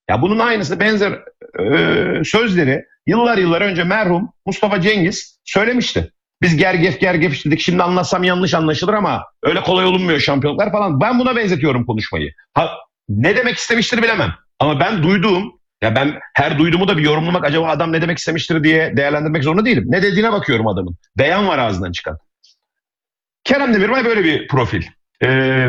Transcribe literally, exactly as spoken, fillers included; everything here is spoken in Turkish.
Ya bunun aynısı benzer e, sözleri yıllar yıllar önce merhum Mustafa Cengiz söylemişti. Biz gergef gergef işledik, şimdi anlatsam yanlış anlaşılır ama öyle kolay olunmuyor şampiyonluklar falan. Ben buna benzetiyorum konuşmayı. Ha, ne demek istemiştir bilemem. Ama ben duyduğum, ya ben her duyduğumu da bir yorumlamak, acaba adam ne demek istemiştir diye değerlendirmek zorunda değilim. Ne dediğine bakıyorum adamın. Beyan var ağzından çıkan. Kerem Demirbay böyle bir profil. Ee,